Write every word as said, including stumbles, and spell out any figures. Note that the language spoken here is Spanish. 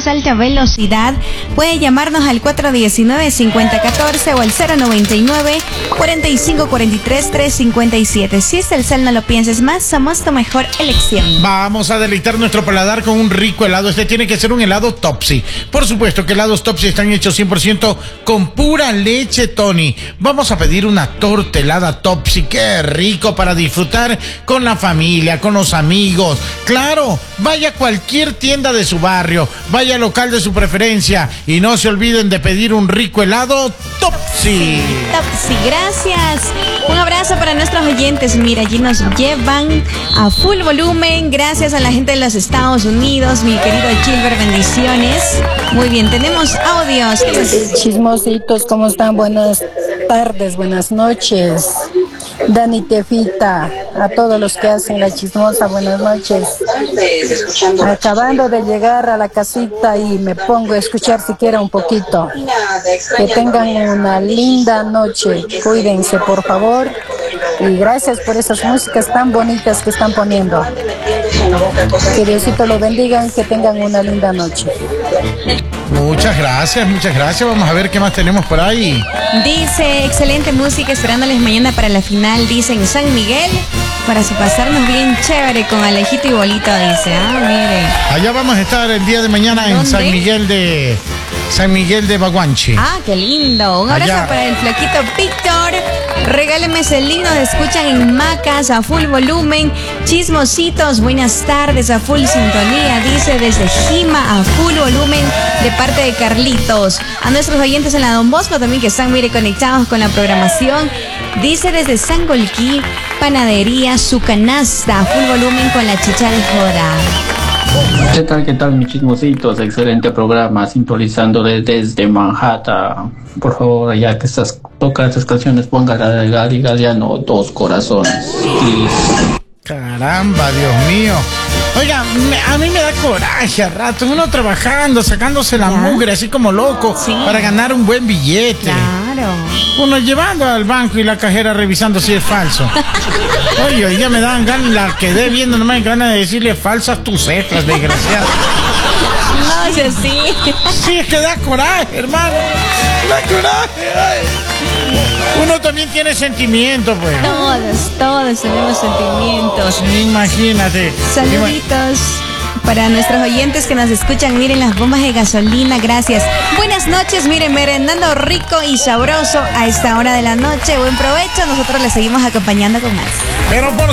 más alta velocidad, puede llamarnos al cuatro uno nueve, cinco cero uno cuatro o al cero noventa y nueve, cuarenta y cinco cuarenta y tres, trescientos cincuenta y siete. Si es Telcel, no lo pienses más, somos tu mejor elección. Vamos a deleitar nuestro paladar con un rico helado. Este tiene que ser un helado Topsy. Por supuesto que helados Topsy están hechos cien por ciento con pura leche Tony. Vamos a pedir una torta helada Topsy. Qué rico para disfrutar con la familia, con los amigos. Claro, vaya a cualquier tienda de su barrio, vaya al local de su preferencia y no se olviden de pedir un rico helado Topsy. Topsy, gracias. Un abrazo para nuestros oyentes. Mira, allí nos llevan a full volumen. Gracias a la gente de los Estados Unidos, mi querido Gilbert, bendiciones. Muy bien, tenemos audios. Chismositos, ¿cómo están? Buenas tardes, buenas noches. Dani Tefita, a todos los que hacen la chismosa, buenas noches. Acabando de llegar a la casita y me pongo a escuchar siquiera un poquito. Que tengan una linda noche, cuídense por favor y gracias por esas músicas tan bonitas que están poniendo. Que Diosito los bendiga y que tengan una linda noche. Muchas gracias, muchas gracias. Vamos a ver qué más tenemos por ahí. Dice, excelente música, esperándoles mañana para la final, dice en San Miguel, para pasarnos bien chévere con Alejito y Bolito, dice. Ah, mire. Allá vamos a estar el día de mañana en San Miguel de San Miguel de Baguanche. Ah, qué lindo. Un abrazo Allá. Para el flaquito Víctor. Regáleme ese lindo, escuchan en Macas a full volumen. Chismositos, buenas tardes, a full sintonía, dice desde Jima a full volumen de parte de Carlitos. A nuestros oyentes en la Don Bosco también que están, mire, conectados con la programación. Dice desde Sangolquí, panadería, su canasta, a full volumen con la chicha de joda. ¿Qué tal, qué tal, mis chismositos? Excelente programa, sintonizando desde Manhattan. Por favor, ya que estás tocando estas canciones, ponga la de Gali Galiano, Dos Corazones. Please. Caramba, Dios mío. Oiga, me, a mí me da coraje a rato. Uno trabajando, sacándose la ¿Ya? mugre así como loco sí. para ganar un buen billete. Claro. Uno llevando al banco y la cajera revisando si es falso. Oye, ya me dan ganas, la quedé viendo, no me dan ganas de decirle falsas tus cejas, desgraciado. No, yo sí. Sí, es que da coraje, hermano. Da coraje, ay. Uno también tiene sentimientos, pues. Todos, todos tenemos sentimientos. Imagínate. Saluditos para nuestros oyentes que nos escuchan. Miren las bombas de gasolina, gracias. Buenas noches, miren, merendando rico y sabroso a esta hora de la noche. Buen provecho, nosotros les seguimos acompañando con más. Pero por